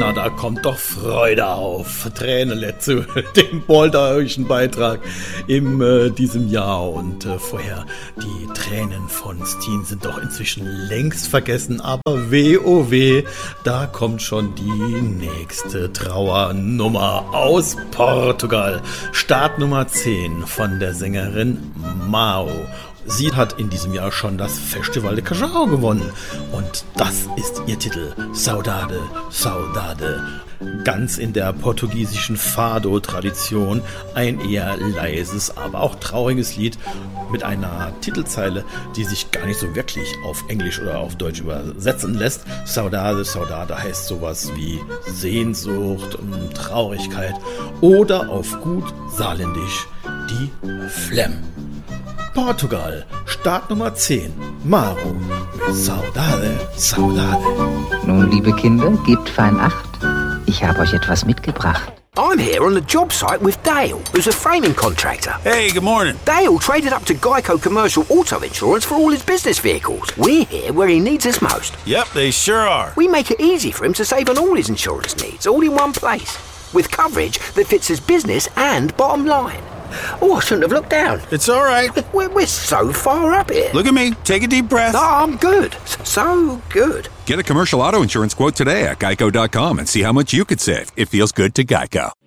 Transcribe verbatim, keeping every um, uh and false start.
Na, da kommt doch Freude auf. Tränele zu dem bolderischen Beitrag in äh, diesem Jahr. Und äh, vorher, die Tränen von Steen sind doch inzwischen längst vergessen. Aber weh, oh weh, da kommt schon die nächste Trauernummer aus Portugal. Startnummer zehn von der Sängerin Mao. Sie hat in diesem Jahr schon das Festival de Cajao gewonnen. Und das ist ihr Titel, Saudade, Saudade. Ganz in der portugiesischen Fado-Tradition. Ein eher leises, aber auch trauriges Lied mit einer Titelzeile, die sich gar nicht so wirklich auf Englisch oder auf Deutsch übersetzen lässt. Saudade, Saudade heißt sowas wie Sehnsucht, Traurigkeit oder auf gut saarländisch die Flem. Portugal, Startnummer zehn, Maro mit Saudade, Saudade. Nun, liebe Kinder, gebt fein Acht. Ich habe euch etwas mitgebracht. I'm here on the job site with Dale, who's a framing contractor. Hey, good morning. Dale traded up to Geico Commercial Auto Insurance for all his business vehicles. We're here where he needs us most. Yep, they sure are. We make it easy for him to save on all his insurance needs, all in one place, with coverage that fits his business and bottom line. Oh, I shouldn't have looked down. It's all right. We're, we're so far up here. Look at me. Take a deep breath. No, I'm good. So good. Get a commercial auto insurance quote today at geico dot com and see how much you could save. It feels good to Geico.